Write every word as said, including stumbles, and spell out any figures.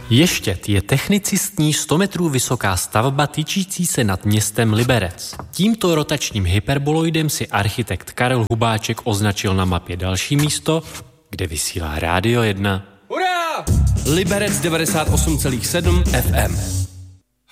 Ještěd je technicistní sto metrů vysoká stavba tyčící se nad městem Liberec. Tímto rotačním hyperboloidem si architekt Karel Hubáček označil na mapě další místo, kde vysílá Rádio jedna. Hurá! Liberec devadesát osm celá sedm ef em.